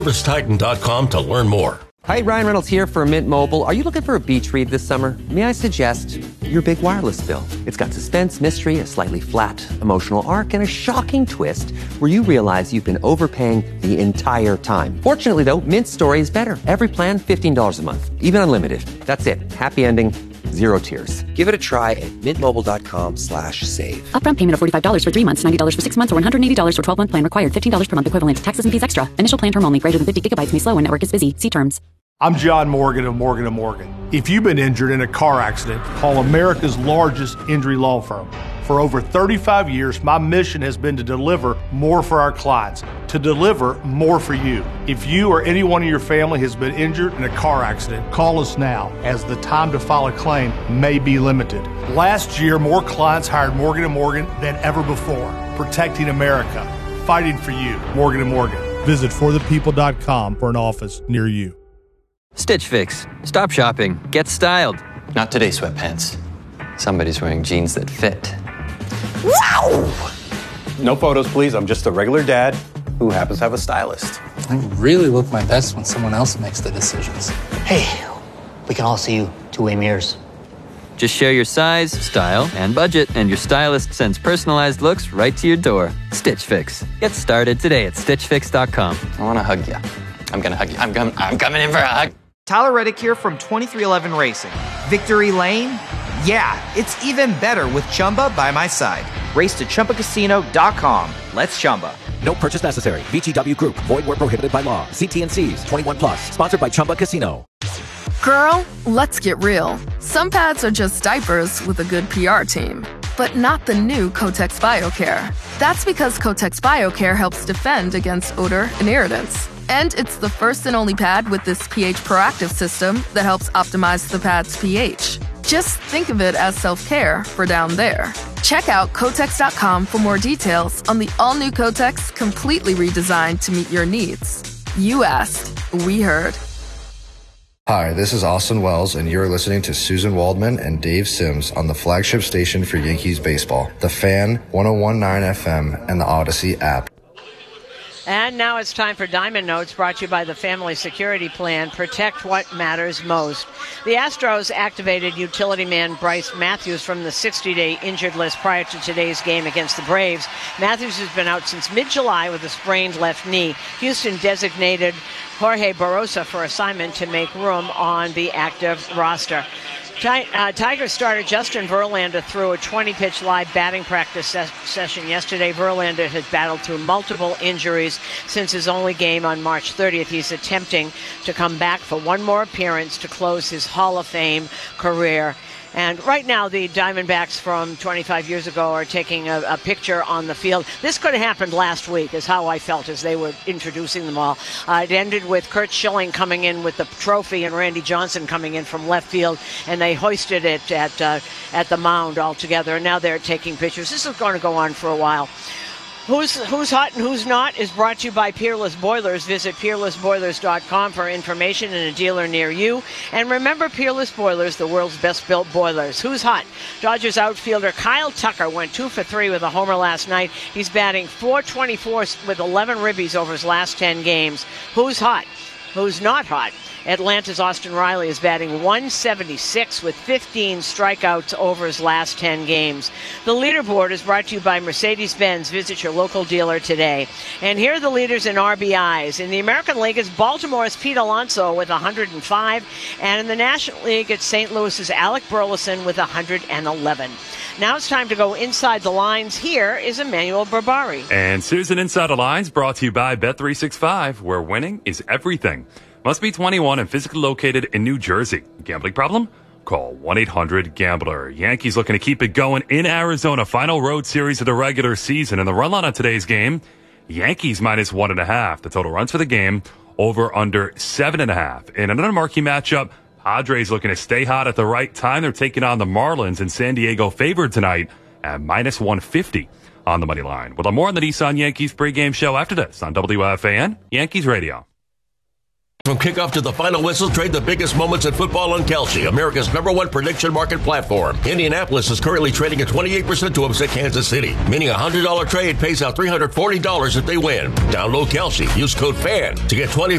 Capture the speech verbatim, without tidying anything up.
Service Titan dot com to learn more. Hi, Ryan Reynolds here for Mint Mobile. Are you looking for a beach read this summer? May I suggest your big wireless bill? It's got suspense, mystery, a slightly flat emotional arc, and a shocking twist where you realize you've been overpaying the entire time. Fortunately, though, Mint's story is better. Every plan, fifteen dollars a month. Even unlimited. That's it. Happy ending. Zero tears. Give it a try at mintmobile.com slash save. Upfront payment of forty-five dollars for three months, ninety dollars for six months, or one hundred eighty dollars for twelve-month plan required. fifteen dollars per month equivalent. Taxes and fees extra. Initial plan term only. Greater than fifty gigabytes may slow when network is busy. See terms. I'm John Morgan of Morgan and Morgan. If you've been injured in a car accident, call America's largest injury law firm. For over thirty-five years, my mission has been to deliver more for our clients, to deliver more for you. If you or anyone in your family has been injured in a car accident, call us now, as the time to file a claim may be limited. Last year, more clients hired Morgan and Morgan than ever before, protecting America, fighting for you. Morgan and Morgan. Visit for the people dot com for an office near you. Stitch Fix. Stop shopping. Get styled. Not today, sweatpants. Somebody's wearing jeans that fit. Wow! No photos, please. I'm just a regular dad who happens to have a stylist. I really look my best when someone else makes the decisions. Hey, we can all see you two-way mirrors. Just share your size, style, and budget, and your stylist sends personalized looks right to your door. Stitch Fix. Get started today at stitch fix dot com. I want to hug you. I'm going to hug you. I'm, com- I'm coming in for a hug. Tyler Reddick here from twenty-three eleven Racing. Victory Lane? Yeah, it's even better with Chumba by my side. Race to Chumba Casino dot com. Let's Chumba. No purchase necessary. V G W Group. Void where prohibited by law. See T N Cs. twenty-one plus. Sponsored by Chumba Casino. Girl, let's get real. Some pads are just diapers with a good P R team. But not the new Kotex BioCare. That's because Kotex BioCare helps defend against odor and irritants. And it's the first and only pad with this pH proactive system that helps optimize the pad's pH. Just think of it as self-care for down there. Check out Kotex dot com for more details on the all-new Kotex, completely redesigned to meet your needs. You asked, we heard. Hi, this is Austin Wells, and you're listening to Susan Waldman and Dave Sims on the flagship station for Yankees baseball, The Fan, one oh one point nine F M, and the Odyssey app. And now it's time for Diamond Notes, brought to you by the Family Security Plan. Protect what matters most. The Astros activated utility man Bryce Matthews from the sixty-day injured list prior to today's game against the Braves. Matthews has been out since mid-July with a sprained left knee. Houston designated Jorge Barosa for assignment to make room on the active roster. Uh, Tigers starter Justin Verlander threw a twenty-pitch live batting practice ses- session yesterday. Verlander has battled through multiple injuries since his only game on March thirtieth. He's attempting to come back for one more appearance to close his Hall of Fame career. And right now, the Diamondbacks from twenty-five years ago are taking a, a picture on the field. This could have happened last week, is how I felt as they were introducing them all. Uh, it ended with Kurt Schilling coming in with the trophy and Randy Johnson coming in from left field, and they hoisted it at uh, at the mound all together. And now they're taking pictures. This is going to go on for a while. Who's Who's hot and who's not is brought to you by Peerless Boilers. Visit peerless boilers dot com for information and a dealer near you. And remember Peerless Boilers, the world's best-built boilers. Who's hot? Dodgers outfielder Kyle Tucker went two for three with a homer last night. He's batting four twenty-four with eleven ribbies over his last ten games. Who's hot? Who's not hot? Atlanta's Austin Riley is batting one seventy-six with fifteen strikeouts over his last ten games. The leaderboard is brought to you by Mercedes-Benz. Visit your local dealer today. And here are the leaders in R B Is. In the American League, it's Baltimore's Pete Alonso with one hundred five. And in the National League, it's Saint Louis's Alec Burleson with one hundred eleven. Now it's time to go inside the lines. Here is Emmanuel Barbari. And Susan, Inside the Lines, brought to you by Bet three sixty-five, where winning is everything. Must be twenty-one and physically located in New Jersey. Gambling problem? Call one eight hundred gambler. Yankees looking to keep it going in Arizona. Final road series of the regular season. And the run line on today's game, Yankees minus one and a half. The total runs for the game, over under seven and a half. In another marquee matchup, Padres looking to stay hot at the right time. They're taking on the Marlins, and San Diego favored tonight at minus one fifty on the money line. We'll have more on the Nissan Yankees pregame show after this on W F A N Yankees Radio. From kickoff to the final whistle, trade the biggest moments in football on Kalshi, America's number one prediction market platform. Indianapolis is currently trading at twenty-eight percent to upset Kansas City, meaning a one hundred dollars trade pays out three hundred forty dollars if they win. Download Kalshi. Use code FAN to get twenty